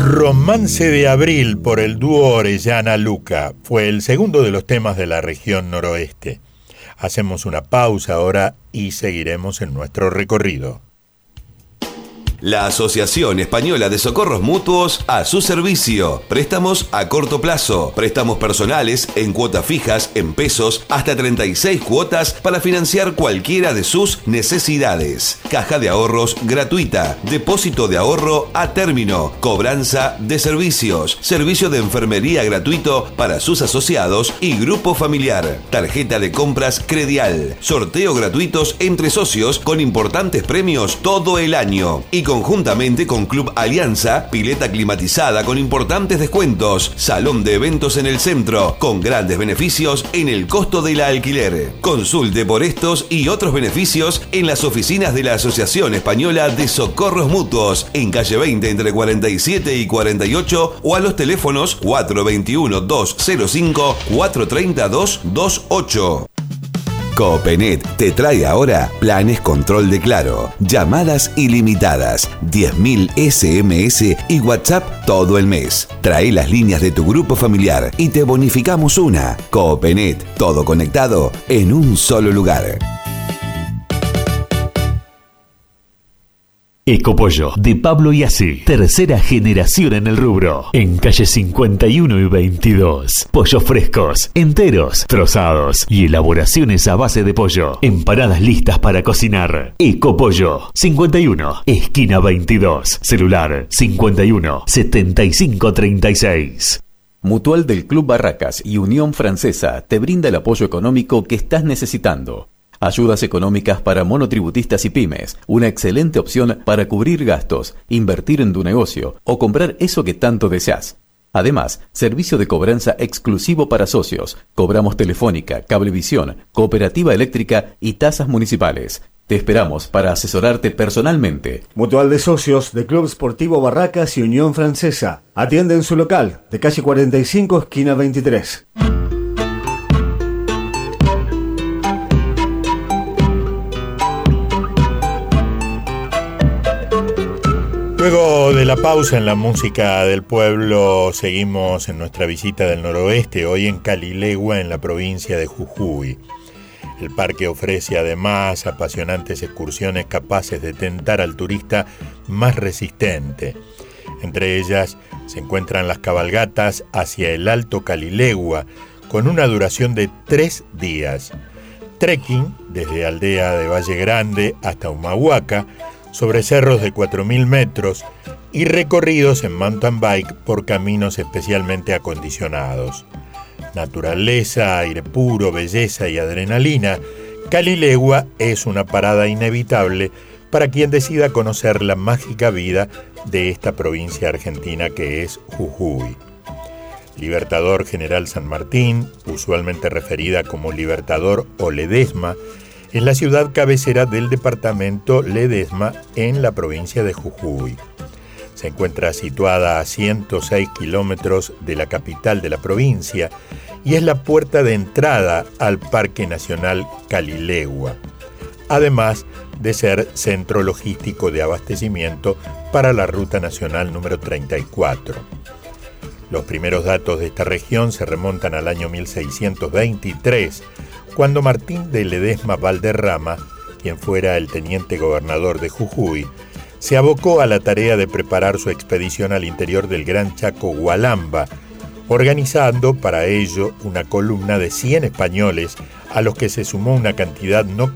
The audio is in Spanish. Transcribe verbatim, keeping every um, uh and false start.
Romance de Abril por el dúo Orellana Luca fue el segundo de los temas de la región noroeste. Hacemos una pausa ahora y seguiremos en nuestro recorrido. La Asociación Española de Socorros Mutuos a su servicio. Préstamos a corto plazo, préstamos personales en cuotas fijas, en pesos, hasta treinta y seis cuotas para financiar cualquiera de sus necesidades. Caja de ahorros gratuita, depósito de ahorro a término, cobranza de servicios, servicio de enfermería gratuito para sus asociados y grupo familiar, tarjeta de compras Credial, sorteo gratuitos entre socios con importantes premios todo el año y conjuntamente con Club Alianza, pileta climatizada con importantes descuentos, salón de eventos en el centro, con grandes beneficios en el costo del alquiler. Consulte por estos y otros beneficios en las oficinas de la Asociación Española de Socorros Mutuos, en calle veinte entre cuarenta y siete y cuarenta y ocho o a los teléfonos cuatro dos uno, dos cero cinco, cuatro tres cero, dos dos ocho. Copenet te trae ahora planes control de Claro, llamadas ilimitadas, diez mil ese eme ese y WhatsApp todo el mes. Trae las líneas de tu grupo familiar y te bonificamos una. Copenet, todo conectado en un solo lugar. Ecopollo, de Pablo Iasi, tercera generación en el rubro, en calle cincuenta y uno y veintidós. Pollos frescos, enteros, trozados y elaboraciones a base de pollo. Empanadas listas para cocinar. Ecopollo, cincuenta y uno, esquina veintidós. Celular cincuenta y uno, setenta y cinco treinta y seis. Mutual del Club Barracas y Unión Francesa te brinda el apoyo económico que estás necesitando. Ayudas económicas para monotributistas y pymes, una excelente opción para cubrir gastos, invertir en tu negocio o comprar eso que tanto deseas. Además, servicio de cobranza exclusivo para socios. Cobramos telefónica, cablevisión, cooperativa eléctrica y tasas municipales. Te esperamos para asesorarte personalmente. Mutual de Socios de Club Sportivo Barracas y Unión Francesa. Atiende en su local, de calle cuarenta y cinco, esquina veintitrés. Luego de la pausa en la música del pueblo, seguimos en nuestra visita del noroeste, hoy en Calilegua, en la provincia de Jujuy. El parque ofrece además apasionantes excursiones capaces de tentar al turista más resistente. Entre ellas se encuentran las cabalgatas hacia el Alto Calilegua, con una duración de tres días. Trekking desde Aldea de Valle Grande hasta Humahuaca, sobre cerros de cuatro mil metros y recorridos en mountain bike por caminos especialmente acondicionados. Naturaleza, aire puro, belleza y adrenalina, Calilegua es una parada inevitable para quien decida conocer la mágica vida de esta provincia argentina que es Jujuy. Libertador General San Martín, usualmente referida como Libertador o Ledesma, es la ciudad cabecera del departamento Ledesma en la provincia de Jujuy. Se encuentra situada a ciento seis kilómetros de la capital de la provincia y es la puerta de entrada al Parque Nacional Calilegua, además de ser centro logístico de abastecimiento para la Ruta Nacional número treinta y cuatro. Los primeros datos de esta región se remontan al año mil seiscientos veintitrés, cuando Martín de Ledesma Valderrama, quien fuera el teniente gobernador de Jujuy, se abocó a la tarea de preparar su expedición al interior del Gran Chaco Hualamba, organizando para ello una columna de cien españoles a los que se sumó una cantidad no